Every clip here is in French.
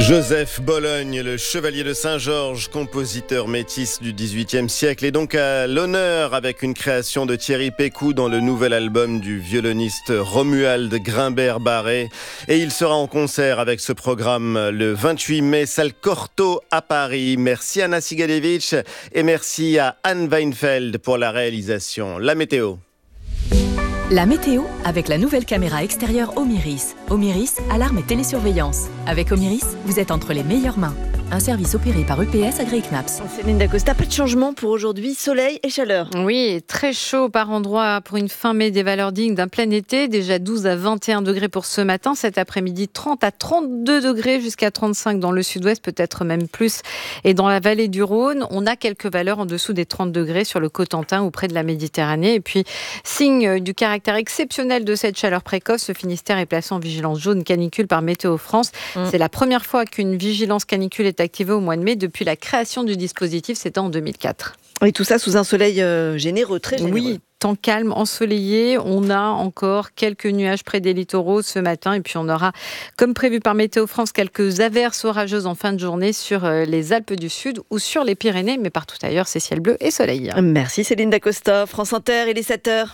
Joseph Bologne, le chevalier de Saint-Georges, compositeur métis du XVIIIe siècle, est donc à l'honneur avec une création de Thierry Pécou dans le nouvel album du violoniste Romuald Grimbert-Barré. Et il sera en concert avec ce programme le 28 mai, salle Cortot à Paris. Merci Anna Sigalevitch et merci à Anne Weinfeld pour la réalisation. La météo. La météo avec la nouvelle caméra extérieure Omiris. Omiris, alarme et télésurveillance. Avec Omiris, vous êtes entre les meilleures mains. Un service opéré par EPS Agréé Knaps. Céline Dacosta, pas de changement pour aujourd'hui, soleil et chaleur. Oui, très chaud par endroit pour une fin mai, des valeurs dignes d'un plein été. Déjà 12 à 21 degrés pour ce matin. Cet après-midi, 30 à 32 degrés jusqu'à 35 dans le sud-ouest, peut-être même plus. Et dans la vallée du Rhône, on a quelques valeurs en dessous des 30 degrés sur le Cotentin ou près de la Méditerranée. Et puis, signe du caractère exceptionnel de cette chaleur précoce, le Finistère est placé en vigilance jaune canicule par Météo France. C'est la première fois qu'une vigilance canicule est activée au mois de mai depuis la création du dispositif, c'était en 2004. Et tout ça sous un soleil généreux, très généreux. Oui, temps calme, ensoleillé. On a encore quelques nuages près des littoraux ce matin. Et puis on aura, comme prévu par Météo France, quelques averses orageuses en fin de journée sur les Alpes du Sud ou sur les Pyrénées. Mais partout ailleurs, c'est ciel bleu et soleil. Merci Céline Dacosta. France Inter, il est 7h.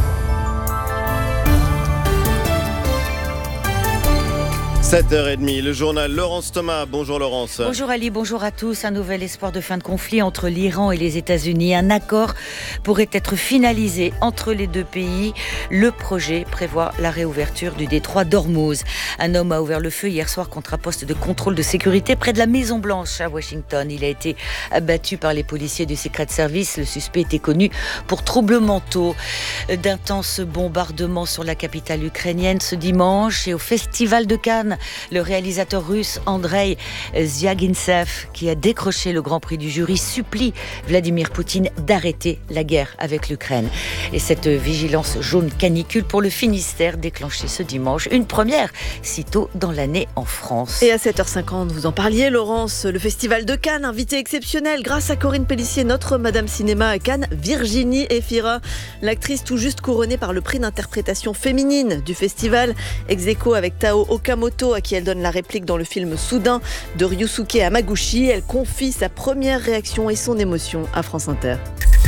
7h30, le journal Laurence Thomas. Bonjour Laurence. Bonjour Ali, bonjour à tous. Un nouvel espoir de fin de conflit entre l'Iran et les États-Unis. Un accord pourrait être finalisé entre les deux pays. Le projet prévoit la réouverture du détroit d'Ormuz. Un homme a ouvert le feu hier soir contre un poste de contrôle de sécurité près de la Maison-Blanche à Washington. Il a été abattu par les policiers du Secret Service. Le suspect était connu pour troubles mentaux. D'intenses bombardements sur la capitale ukrainienne ce dimanche et au Festival de Cannes. Le réalisateur russe Andrei Zvyagintsev, qui a décroché le Grand Prix du jury, supplie Vladimir Poutine d'arrêter la guerre avec l'Ukraine. Et cette vigilance jaune canicule pour le Finistère déclenchée ce dimanche, une première si tôt dans l'année en France. Et à 7h50, vous en parliez Laurence, le Festival de Cannes, invité exceptionnel grâce à Corinne Pélissier, notre Madame Cinéma à Cannes, Virginie Efira, l'actrice tout juste couronnée par le prix d'interprétation féminine du festival, ex aequo avec Tao Okamoto, à qui elle donne la réplique dans le film Soudain de Ryusuke Hamaguchi. Elle confie sa première réaction et son émotion à France Inter.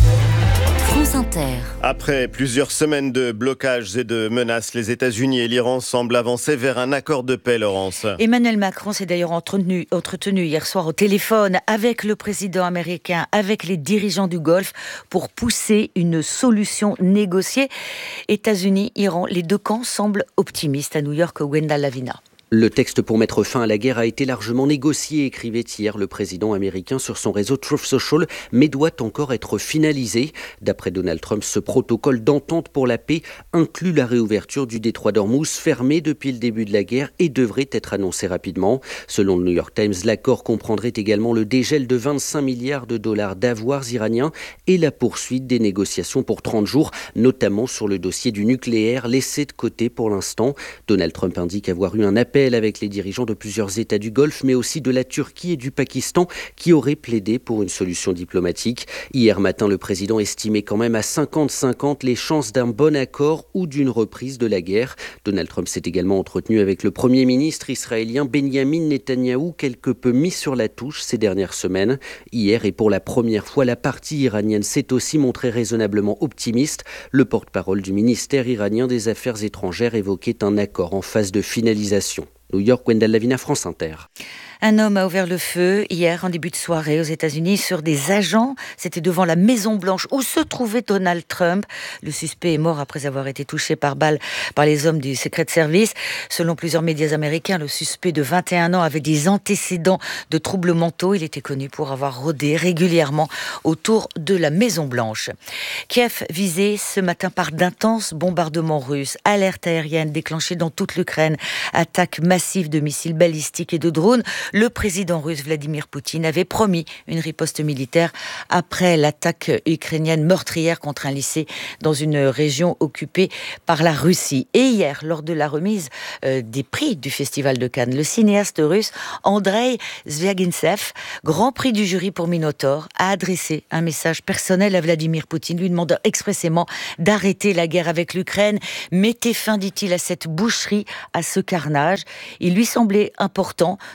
France Inter. Après plusieurs semaines de blocages et de menaces, les États-Unis et l'Iran semblent avancer vers un accord de paix, Laurence. Emmanuel Macron s'est d'ailleurs entretenu hier soir au téléphone avec le président américain, avec les dirigeants du Golfe, pour pousser une solution négociée. États-Unis, Iran, les deux camps semblent optimistes. À New York, Gwenda Lavina. Le texte pour mettre fin à la guerre a été largement négocié, écrivait hier le président américain sur son réseau Truth Social, mais doit encore être finalisé. D'après Donald Trump, ce protocole d'entente pour la paix inclut la réouverture du détroit d'Ormuz, fermé depuis le début de la guerre, et devrait être annoncé rapidement. Selon le New York Times, l'accord comprendrait également le dégel de 25 milliards de dollars d'avoirs iraniens et la poursuite des négociations pour 30 jours, notamment sur le dossier du nucléaire, laissé de côté pour l'instant. Donald Trump indique avoir eu un appel avec les dirigeants de plusieurs États du Golfe, mais aussi de la Turquie et du Pakistan, qui auraient plaidé pour une solution diplomatique. Hier matin, le président estimait quand même à 50-50 les chances d'un bon accord ou d'une reprise de la guerre. Donald Trump s'est également entretenu avec le Premier ministre israélien Benjamin Netanyahou, quelque peu mis sur la touche ces dernières semaines. Hier, et pour la première fois, la partie iranienne s'est aussi montrée raisonnablement optimiste. Le porte-parole du ministère iranien des Affaires étrangères évoquait un accord en phase de finalisation. New York, Gwenda Lavina, France Inter. Un homme a ouvert le feu hier en début de soirée aux États-Unis sur des agents. C'était devant la Maison-Blanche où se trouvait Donald Trump. Le suspect est mort après avoir été touché par balle par les hommes du Secret Service. Selon plusieurs médias américains, le suspect de 21 ans avait des antécédents de troubles mentaux. Il était connu pour avoir rôdé régulièrement autour de la Maison-Blanche. Kiev visé ce matin par d'intenses bombardements russes. Alerte aérienne déclenchée dans toute l'Ukraine. Attaque massive de missiles balistiques et de drones. Le président russe Vladimir Poutine avait promis une riposte militaire après l'attaque ukrainienne meurtrière contre un lycée dans une région occupée par la Russie. Et hier, lors de la remise des prix du Festival de Cannes, le cinéaste russe Andrei Zvyagintsev, grand prix du jury pour Minotaur, a adressé un message personnel à Vladimir Poutine, lui demandant expressément d'arrêter la guerre avec l'Ukraine. Mettez fin, dit-il, à cette boucherie, à ce carnage. Il lui semblait important de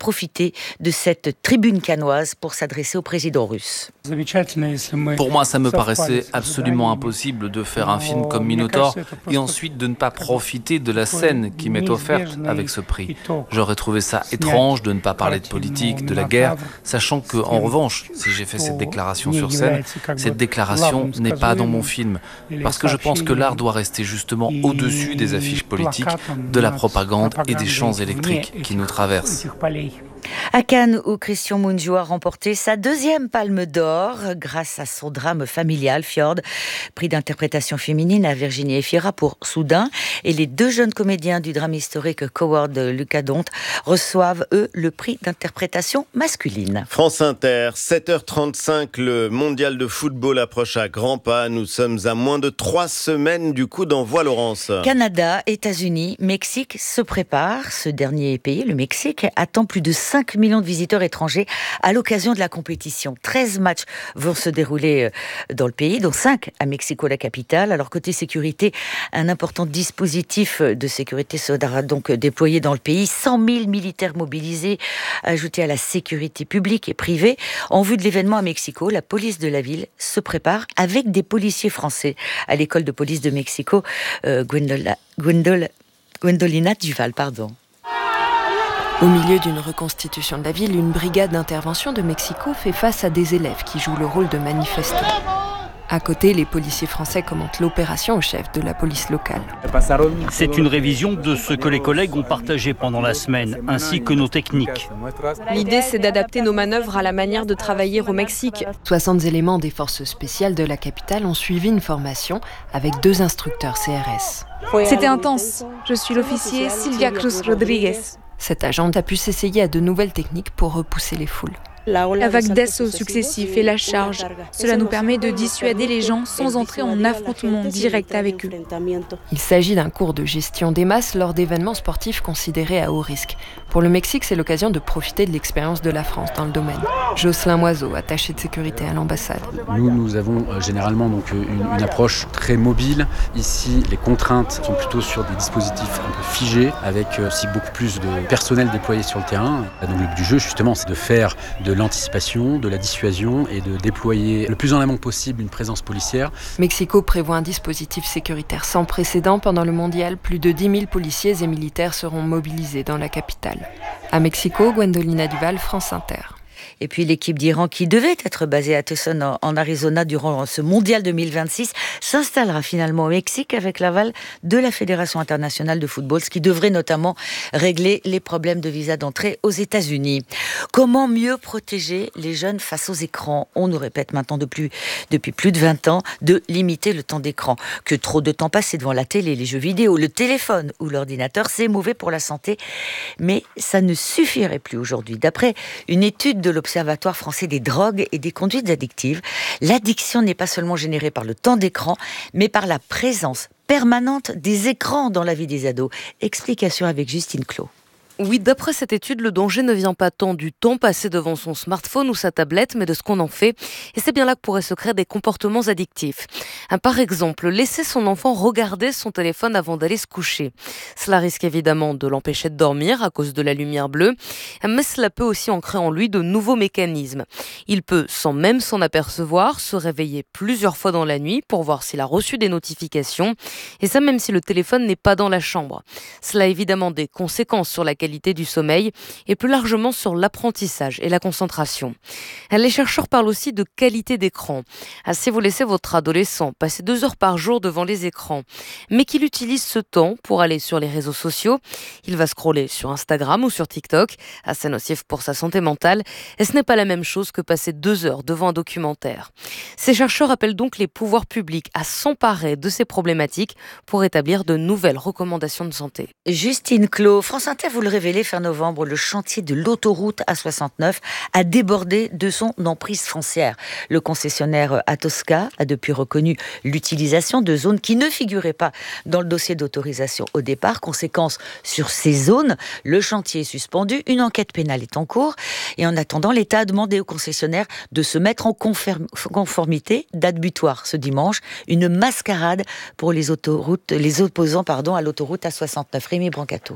profité de cette tribune cannoise pour s'adresser au président russe. Pour moi, ça me paraissait absolument impossible de faire un film comme Minotaur et ensuite de ne pas profiter de la scène qui m'est offerte avec ce prix. J'aurais trouvé ça étrange de ne pas parler de politique, de la guerre, sachant que, en revanche, si j'ai fait cette déclaration sur scène, cette déclaration n'est pas dans mon film, parce que je pense que l'art doit rester justement au-dessus des affiches politiques, de la propagande et des champs électriques qui nous traversent. À Cannes, où Christian Mungiu a remporté sa 2e palme d'or grâce à son drame familial, Fjord, prix d'interprétation féminine à Virginie Efira pour Soudain, et les 2 jeunes comédiens du drame historique Coward Lucadont reçoivent, eux, le prix d'interprétation masculine. France Inter, 7h35, le mondial de football approche à grands pas. Nous sommes à moins de 3 semaines du coup d'envoi, Laurence. Canada, États-Unis, Mexique se préparent. Ce dernier pays, le Mexique, attend plus de 5 millions de visiteurs étrangers à l'occasion de la compétition. 13 matchs vont se dérouler dans le pays, dont 5 à Mexico, la capitale. Alors côté sécurité, un important dispositif de sécurité sera donc déployé dans le pays. 100 000 militaires mobilisés, ajoutés à la sécurité publique et privée. En vue de l'événement à Mexico, la police de la ville se prépare avec des policiers français à l'école de police de Mexico, Gwendolina Duval, Au milieu d'une reconstitution de la ville, une brigade d'intervention de Mexico fait face à des élèves qui jouent le rôle de manifestants. À côté, les policiers français commentent l'opération au chef de la police locale. C'est une révision de ce que les collègues ont partagé pendant la semaine, ainsi que nos techniques. L'idée, c'est d'adapter nos manœuvres à la manière de travailler au Mexique. 60 éléments des forces spéciales de la capitale ont suivi une formation avec 2 instructeurs CRS. C'était intense. Je suis l'officier Silvia Cruz Rodriguez. Cette agente a pu s'essayer à de nouvelles techniques pour repousser les foules. La vague d'assauts successifs et la charge, cela nous permet de dissuader les gens sans entrer en affrontement direct avec eux. Il s'agit d'un cours de gestion des masses lors d'événements sportifs considérés à haut risque. Pour le Mexique, c'est l'occasion de profiter de l'expérience de la France dans le domaine. Jocelyn Moiseau, attaché de sécurité à l'ambassade. Nous avons généralement donc une approche très mobile. Ici, les contraintes sont plutôt sur des dispositifs un peu figés, avec aussi beaucoup plus de personnel déployé sur le terrain. Donc le but du jeu, justement, c'est de faire de l'anticipation, de la dissuasion et de déployer le plus en amont possible une présence policière. Mexico prévoit un dispositif sécuritaire sans précédent. Pendant le mondial, plus de 10 000 policiers et militaires seront mobilisés dans la capitale. À Mexico, Gwendolina Duval, France Inter. Et puis l'équipe d'Iran, qui devait être basée à Tucson en Arizona durant ce mondial 2026, s'installera finalement au Mexique avec l'aval de la Fédération internationale de football, ce qui devrait notamment régler les problèmes de visa d'entrée aux États-Unis. Comment mieux protéger les jeunes face aux écrans ? On nous répète maintenant depuis plus de 20 ans de limiter le temps d'écran. Que trop de temps passé devant la télé, les jeux vidéo, le téléphone ou l'ordinateur, c'est mauvais pour la santé. Mais ça ne suffirait plus aujourd'hui. D'après une étude de l'Observatoire français des drogues et des conduites addictives, l'addiction n'est pas seulement générée par le temps d'écran, mais par la présence permanente des écrans dans la vie des ados. Explication avec Justine Clos. Oui, d'après cette étude, le danger ne vient pas tant du temps passé devant son smartphone ou sa tablette, mais de ce qu'on en fait. Et c'est bien là que pourraient se créer des comportements addictifs. Par exemple, laisser son enfant regarder son téléphone avant d'aller se coucher. Cela risque évidemment de l'empêcher de dormir à cause de la lumière bleue, mais cela peut aussi ancrer en lui de nouveaux mécanismes. Il peut, sans même s'en apercevoir, se réveiller plusieurs fois dans la nuit pour voir s'il a reçu des notifications, et ça même si le téléphone n'est pas dans la chambre. Cela a évidemment des conséquences sur la qualité du sommeil et plus largement sur l'apprentissage et la concentration. Les chercheurs parlent aussi de qualité d'écran. Si vous laissez votre adolescent passer 2 heures par jour devant les écrans, mais qu'il utilise ce temps pour aller sur les réseaux sociaux, il va scroller sur Instagram ou sur TikTok, assez nocif pour sa santé mentale, et ce n'est pas la même chose que passer 2 heures devant un documentaire. Ces chercheurs appellent donc les pouvoirs publics à s'emparer de ces problématiques pour établir de nouvelles recommandations de santé. Justine Clos, France Inter vous le révélait fin novembre, le chantier de l'autoroute A69 a débordé de son emprise foncière. Le concessionnaire Atosca a depuis reconnu l'utilisation de zones qui ne figuraient pas dans le dossier d'autorisation au départ. Conséquence, sur ces zones, le chantier est suspendu, une enquête pénale est en cours et en attendant, l'État a demandé au concessionnaire de se mettre en conformité, date butoir ce dimanche, une mascarade pour les opposants à l'autoroute A69. Rémi Brancato.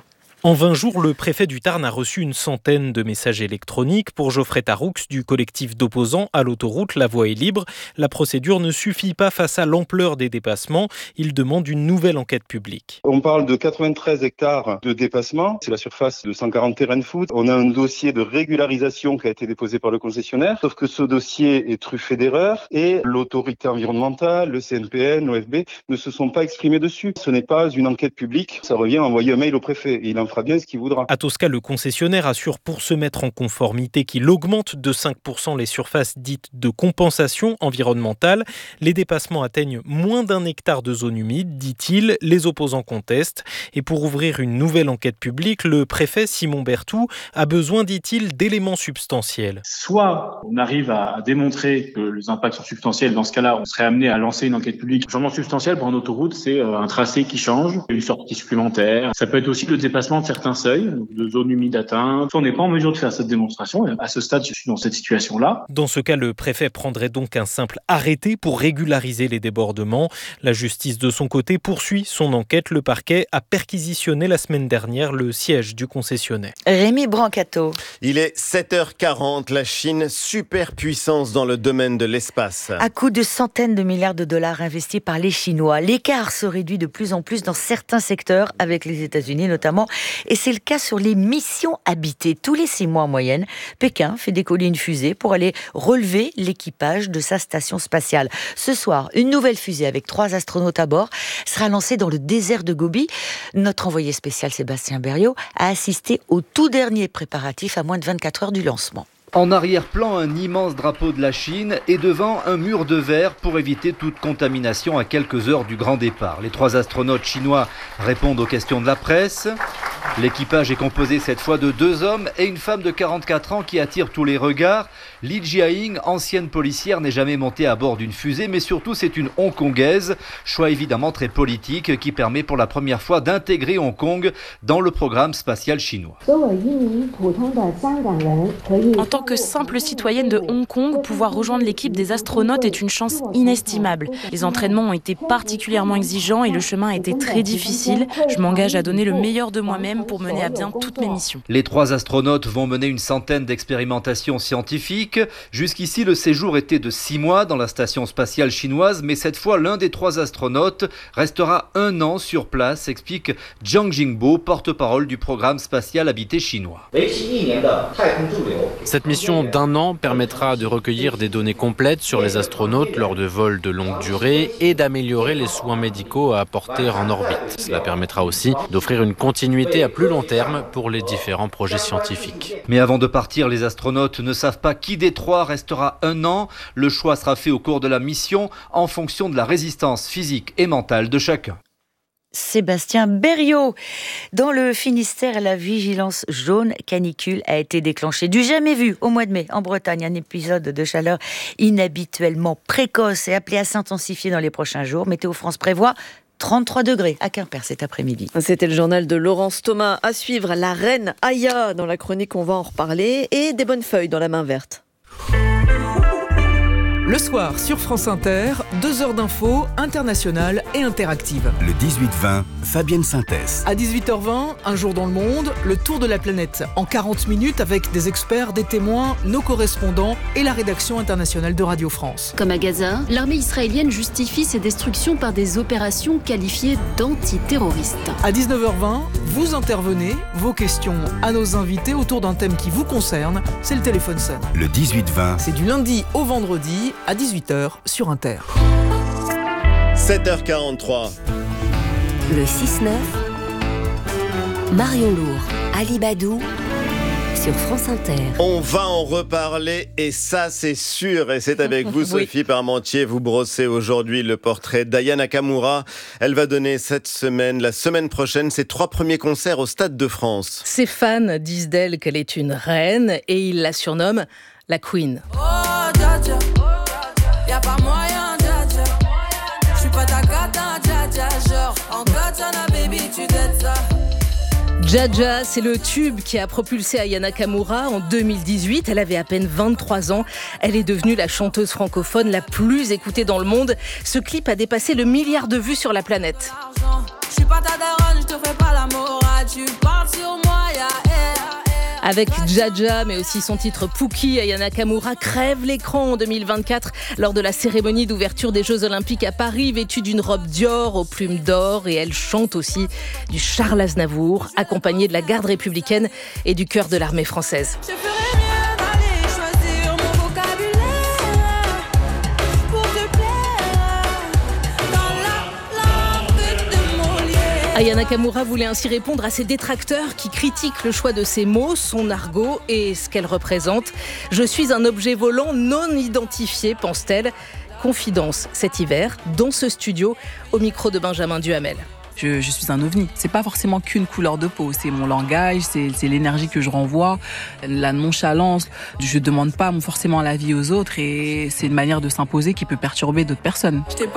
En 20 jours, le préfet du Tarn a reçu une centaine de messages électroniques. Pour Geoffrey Taroux du collectif d'opposants à l'autoroute La Voie est libre, la procédure ne suffit pas face à l'ampleur des dépassements. Il demande une nouvelle enquête publique. On parle de 93 hectares de dépassement. C'est la surface de 140 terrains de foot. On a un dossier de régularisation qui a été déposé par le concessionnaire. Sauf que ce dossier est truffé d'erreurs et l'autorité environnementale, le CNPN, l'OFB ne se sont pas exprimés dessus. Ce n'est pas une enquête publique. Ça revient à envoyer un mail au préfet. Il en fera bien ce qu'il voudra. À Tosca, le concessionnaire assure pour se mettre en conformité qu'il augmente de 5% les surfaces dites de compensation environnementale. Les dépassements atteignent moins d'1 hectare de zone humide, dit-il. Les opposants contestent. Et pour ouvrir une nouvelle enquête publique, le préfet Simon Berthoud a besoin, dit-il, d'éléments substantiels. Soit on arrive à démontrer que les impacts sont substantiels. Dans ce cas-là, on serait amené à lancer une enquête publique. Le changement substantiel pour une autoroute, c'est un tracé qui change, une sortie supplémentaire. Ça peut être aussi le dépassement de certains seuils, de zones humides atteintes. On n'est pas en mesure de faire cette démonstration. À ce stade, je suis dans cette situation-là. Dans ce cas, le préfet prendrait donc un simple arrêté pour régulariser les débordements. La justice, de son côté, poursuit son enquête. Le parquet a perquisitionné la semaine dernière le siège du concessionnaire. Rémi Brancato. Il est 7h40. La Chine, superpuissance dans le domaine de l'espace. À coup de centaines de milliards de dollars investis par les Chinois, l'écart se réduit de plus en plus dans certains secteurs, avec les États-Unis notamment. Et c'est le cas sur les missions habitées. Tous les 6 mois en moyenne, Pékin fait décoller une fusée pour aller relever l'équipage de sa station spatiale. Ce soir, une nouvelle fusée avec 3 astronautes à bord sera lancée dans le désert de Gobi. Notre envoyé spécial Sébastien Berriot a assisté au tout dernier préparatif à moins de 24 heures du lancement. En arrière-plan, un immense drapeau de la Chine et devant un mur de verre pour éviter toute contamination à quelques heures du grand départ. Les 3 astronautes chinois répondent aux questions de la presse. L'équipage est composé cette fois de 2 hommes et une femme de 44 ans qui attire tous les regards. Li Jiaying, ancienne policière, n'est jamais montée à bord d'une fusée, mais surtout c'est une hongkongaise. Choix évidemment très politique qui permet pour la première fois d'intégrer Hong Kong dans le programme spatial chinois. En tant que simple citoyenne de Hong Kong, pouvoir rejoindre l'équipe des astronautes est une chance inestimable. Les entraînements ont été particulièrement exigeants et le chemin a été très difficile. Je m'engage à donner le meilleur de moi-même pour mener à bien toutes mes missions. Les 3 astronautes vont mener une centaine d'expérimentations scientifiques. Jusqu'ici, le séjour était de 6 mois dans la station spatiale chinoise, mais cette fois, l'un des 3 astronautes restera 1 an sur place, explique Jiang Jingbo, porte-parole du programme spatial habité chinois. Cette mission d'1 an permettra de recueillir des données complètes sur les astronautes lors de vols de longue durée et d'améliorer les soins médicaux à apporter en orbite. Cela permettra aussi d'offrir une continuité à plus long terme pour les différents projets scientifiques. Mais avant de partir, les astronautes ne savent pas qui des 3 restera 1 an. Le choix sera fait au cours de la mission en fonction de la résistance physique et mentale de chacun. Sébastien Berriot. Dans le Finistère, la vigilance jaune canicule a été déclenchée. Du jamais vu au mois de mai en Bretagne, un épisode de chaleur inhabituellement précoce et appelé à s'intensifier dans les prochains jours. Météo France prévoit 33 degrés à Quimper cet après-midi. C'était le journal de Laurence Thomas. À suivre, la reine Aya. Dans la chronique, on va en reparler. Et des bonnes feuilles dans la main verte. Le soir, sur France Inter, 2 heures d'infos internationales et interactives. Le 18-20, Fabienne Synthèse. À 18h20, Un jour dans le monde, le tour de la planète. En 40 minutes avec des experts, des témoins, nos correspondants et la rédaction internationale de Radio France. Comme à Gaza, l'armée israélienne justifie ses destructions par des opérations qualifiées d'antiterroristes. À 19h20, vous intervenez, vos questions à nos invités autour d'un thème qui vous concerne, c'est le téléphone sonne. Le 18-20. C'est du lundi au vendredi à 18h sur Inter. 7h43. Le 6-9, Marion Lourd, Ali Badou sur France Inter. On va en reparler et ça c'est sûr. Et c'est avec vous Sophie oui. Parmentier. Vous brossez aujourd'hui le portrait d'Aya Nakamura. Elle va donner la semaine prochaine, ses 3 premiers concerts au Stade de France. Ses fans disent d'elle qu'elle est une reine et ils la surnomment la Queen. Oh, dja, dja. Y'a pas moyen, dja, dja. J'suis pas ta cata, dja, dja. Genre, en katana, baby, tu t'aides ça. Dja, c'est le tube qui a propulsé Aya Nakamura en 2018. Elle avait à peine 23 ans. Elle est devenue la chanteuse francophone la plus écoutée dans le monde. Ce clip a dépassé le 1 milliard de vues sur la planète. J'suis pas ta daronne, j'te fais pas la morale. tu parles sur moi, Avec Dja, mais aussi son titre Pookie, Aya Nakamura crève l'écran en 2024 lors de la cérémonie d'ouverture des Jeux Olympiques à Paris, vêtue d'une robe Dior aux plumes d'or. Et elle chante aussi du Charles Aznavour, accompagnée de la garde républicaine et du chœur de l'armée française. Je ferais mieux d'aller choisir mon vocabulaire pour te plaire dans la langue de Molière. Aya Nakamura voulait ainsi répondre à ses détracteurs qui critiquent le choix de ses mots, son argot et ce qu'elle représente. « Je suis un objet volant non identifié », pense-t-elle. Confidence cet hiver, dans ce studio, au micro de Benjamin Duhamel. Je suis un ovni. C'est pas forcément qu'une couleur de peau, c'est mon langage, c'est l'énergie que je renvoie, la nonchalance. Je demande pas forcément l'avis aux autres et c'est une manière de s'imposer qui peut perturber d'autres personnes.